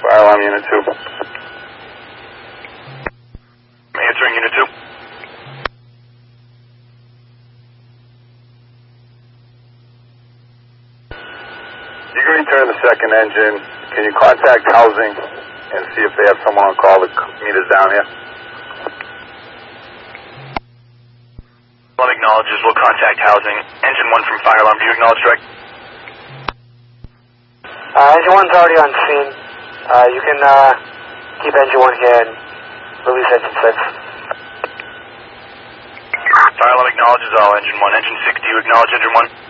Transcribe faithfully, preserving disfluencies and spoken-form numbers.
Fire alarm unit two. Answering unit two. You can return the second engine. Can you contact housing and see if they have someone on call to meet us down here? Alarm acknowledges. We'll contact housing. Engine one from fire alarm. Do you acknowledge direct? Uh, engine one's already on scene. Uh, you can uh, keep engine one here and release engine six. Fire alarm acknowledges all. Engine one. Engine six, do you acknowledge engine one?